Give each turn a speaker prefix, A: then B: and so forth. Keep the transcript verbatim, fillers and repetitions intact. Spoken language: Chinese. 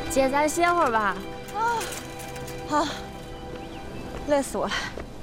A: 姐，咱歇会儿吧。
B: 啊，好，累死我了。